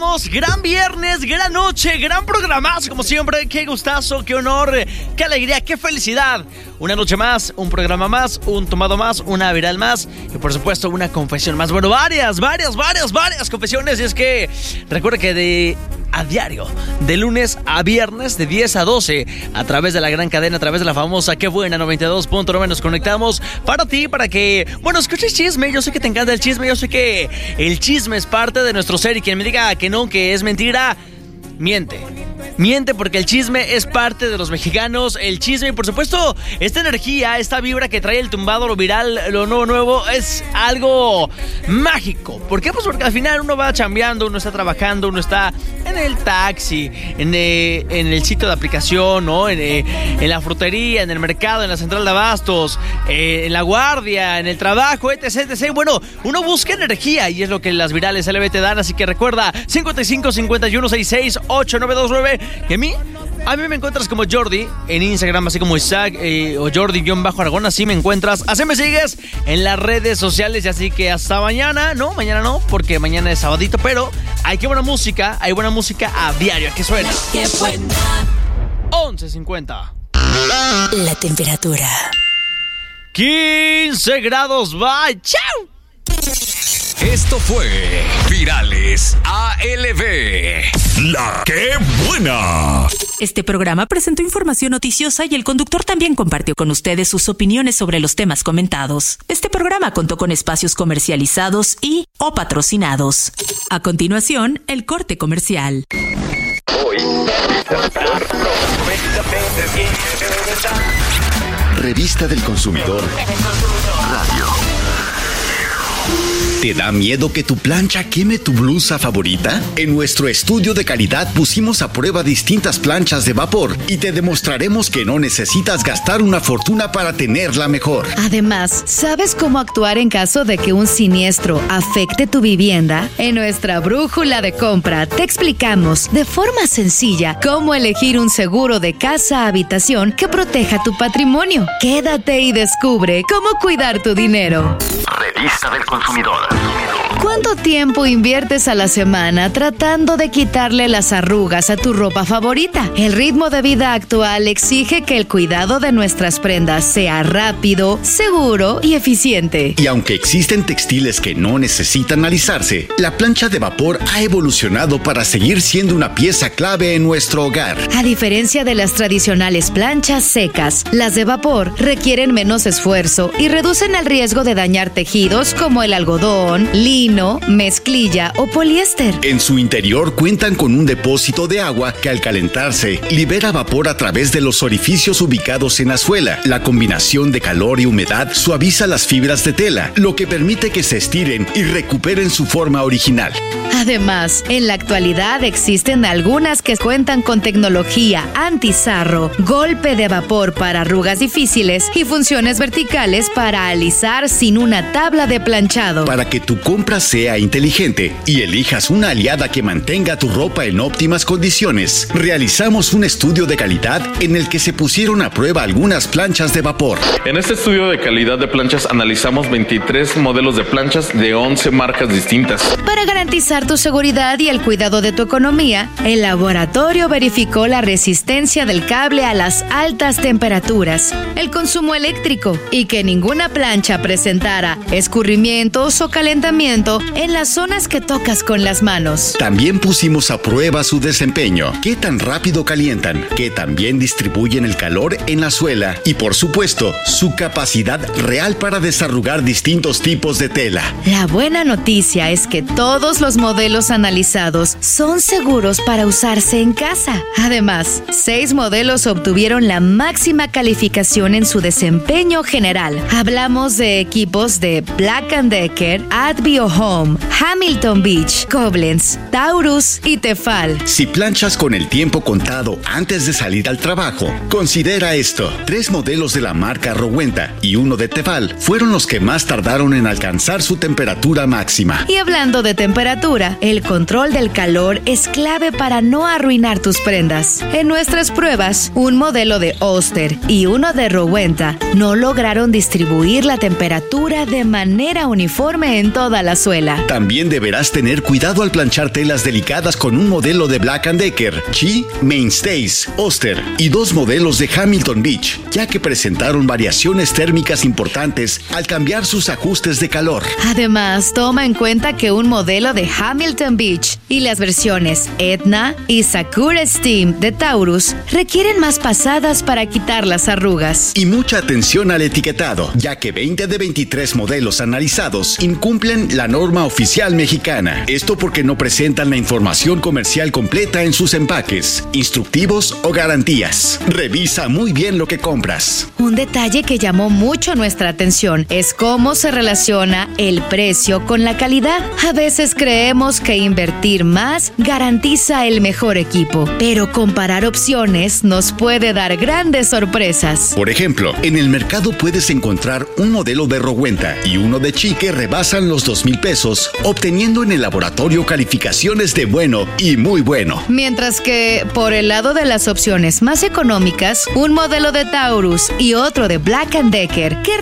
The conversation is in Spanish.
estamos? Gran viernes, gran noche, gran programazo como siempre. Qué gustazo, qué honor, qué alegría, qué felicidad. Una noche más, un programa más, un tomado más, una viral más y por supuesto una confesión más. Bueno, varias confesiones. Y es que recuerda que a diario, de lunes a viernes, de 10 a 12, a través de la gran cadena, a través de la famosa Qué Buena 92.9, nos conectamos para ti, para que, bueno, escuches chisme. Yo sé que te encanta el chisme, yo sé que el chisme es parte de nuestro ser y quien me diga que no, que es mentira, miente porque el chisme es parte de los mexicanos. El chisme y por supuesto esta energía, esta vibra que trae el tumbado, lo viral, lo nuevo es algo mágico. ¿Por qué? Pues porque al final uno va chambeando, uno está trabajando, uno está en el taxi, en el sitio de aplicación, ¿no? En la frutería, en el mercado, en la central de abastos, en la guardia, en el trabajo, etc. Bueno, uno busca energía y es lo que las virales LB te dan. Así que recuerda 55 51 66 8929. Y a mí me encuentras como Jordi en Instagram, así como Isaac o Jordi-Aragón, así me encuentras, así me sigues en las redes sociales. Y así que hasta mañana no, porque mañana es sabadito, pero hay buena música a diario, que suena. Qué buena. 11:50. La temperatura 15 grados, bye, chao. Esto fue Virales ALB. La Qué Buena. Este programa presentó información noticiosa y el conductor también compartió con ustedes sus opiniones sobre los temas comentados. Este programa contó con espacios comercializados o patrocinados. A continuación, el corte comercial. Revista del Consumidor Radio. ¿Te da miedo que tu plancha queme tu blusa favorita? En nuestro estudio de calidad pusimos a prueba distintas planchas de vapor y te demostraremos que no necesitas gastar una fortuna para tenerla mejor. Además, ¿sabes cómo actuar en caso de que un siniestro afecte tu vivienda? En nuestra brújula de compra te explicamos de forma sencilla cómo elegir un seguro de casa-habitación que proteja tu patrimonio. Quédate y descubre cómo cuidar tu dinero. Revista del Consumidor. ¿Cuánto tiempo inviertes a la semana tratando de quitarle las arrugas a tu ropa favorita? El ritmo de vida actual exige que el cuidado de nuestras prendas sea rápido, seguro y eficiente. Y aunque existen textiles que no necesitan alisarse, la plancha de vapor ha evolucionado para seguir siendo una pieza clave en nuestro hogar. A diferencia de las tradicionales planchas secas, las de vapor requieren menos esfuerzo y reducen el riesgo de dañar tejidos como el algodón, lino, mezclilla o poliéster. En su interior cuentan con un depósito de agua que al calentarse libera vapor a través de los orificios ubicados en la suela. La combinación de calor y humedad suaviza las fibras de tela, lo que permite que se estiren y recuperen su forma original. Además, en la actualidad existen algunas que cuentan con tecnología anti-sarro, golpe de vapor para arrugas difíciles y funciones verticales para alisar sin una tabla de planchado. Para que tu compra sea inteligente y elijas una aliada que mantenga tu ropa en óptimas condiciones, realizamos un estudio de calidad en el que se pusieron a prueba algunas planchas de vapor. En este estudio de calidad de planchas analizamos 23 modelos de planchas de 11 marcas distintas. Para garantizar tu seguridad y el cuidado de tu economía, el laboratorio verificó la resistencia del cable a las altas temperaturas, el consumo eléctrico y que ninguna plancha presentara escurrimientos o calentamiento en las zonas que tocas con las manos. También pusimos a prueba su desempeño, qué tan rápido calientan, qué tan bien distribuyen el calor en la suela y por supuesto, su capacidad real para desarrugar distintos tipos de tela. La buena noticia es que todos los modelos analizados son seguros para usarse en casa. Además, 6 modelos obtuvieron la máxima calificación en su desempeño general. Hablamos de equipos de Black & Decker, Advio Home, Hamilton Beach, Koblenz, Taurus y Tefal. Si planchas con el tiempo contado antes de salir al trabajo, considera esto. 3 modelos de la marca Rowenta y 1 de Tefal fueron los que más tardaron en alcanzar su temperatura máxima. Y hablando de temperatura, el control del calor es clave para no arruinar tus prendas. En nuestras pruebas, un modelo de Oster y 1 de Rowenta no lograron distribuir la temperatura de manera uniforme en toda la suela. También deberás tener cuidado al planchar telas delicadas con un modelo de Black & Decker, Chi, Mainstays, Oster y 2 modelos de Hamilton Beach, ya que presentaron variaciones térmicas importantes al cambiar sus ajustes de calor. Además, toma en cuenta que un modelo de Hamilton Beach y las versiones Etna y Sakura Steam de Taurus requieren más pasadas para quitar las arrugas. Y mucha atención al etiquetado, ya que 20 de 23 modelos analizados incumplen la norma oficial mexicana. Esto porque no presentan la información comercial completa en sus empaques, instructivos o garantías. Revisa muy bien lo que compras. Un detalle que llamó mucho nuestra atención es cómo se relaciona el precio con la calidad. A veces creemos que invertir más garantiza el mejor equipo, pero comparar opciones nos puede dar grandes sorpresas. Por ejemplo, en el mercado puedes encontrar un modelo de Rowenta y uno de Chi que rebasan los 2,000 pesos, obteniendo en el laboratorio calificaciones de bueno y muy bueno. Mientras que, por el lado de las opciones más económicas, un modelo de Taurus y otro de Black & Decker que